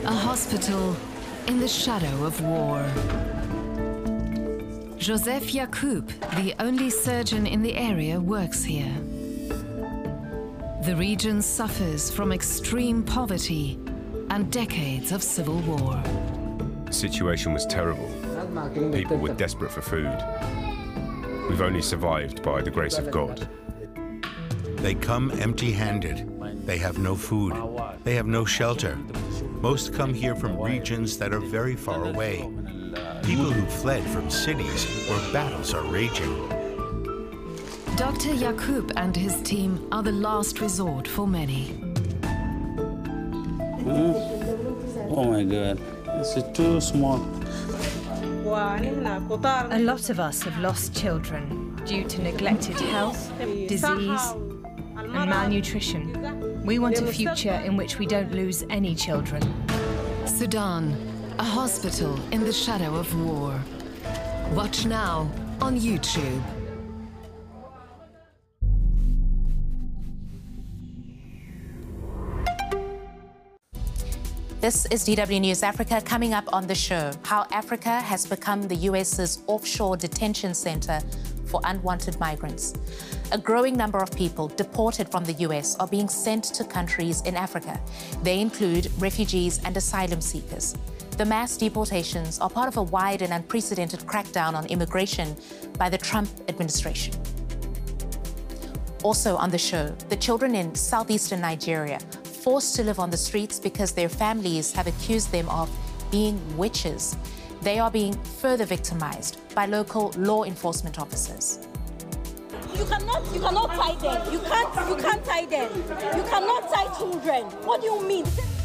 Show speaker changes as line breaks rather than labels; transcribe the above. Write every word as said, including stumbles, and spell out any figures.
A hospital in the shadow of war. Joseph Yacoub, the only surgeon in the area, works here. The region suffers from extreme poverty and decades of civil war.
The situation was terrible. People were desperate for food. We've only survived by the grace of God.
They come empty-handed. They have no food. They have no shelter. Most come here from regions that are very far away. People who fled from cities where battles are raging.
Doctor Yacoub and his team are the last resort for many.
Mm. Oh my God, this is too small.
A lot of us have lost children due to neglected health, disease, and malnutrition. We want a future in which we don't lose any children.
Sudan, a hospital in the shadow of war. Watch now on YouTube.
This is D W News Africa. Coming up on the show, how Africa has become the U S's offshore detention center for unwanted migrants. A growing number of people deported from the U S are being sent to countries in Africa. They include refugees and asylum seekers. The mass deportations are part of a wide and unprecedented crackdown on immigration by the Trump administration. Also on the show, the children in southeastern Nigeria forced to live on the streets because their families have accused them of being witches. They are being further victimized by local law enforcement officers.
You cannot, you cannot tie them. You can't, you can't tie them. You cannot tie children. What do you mean?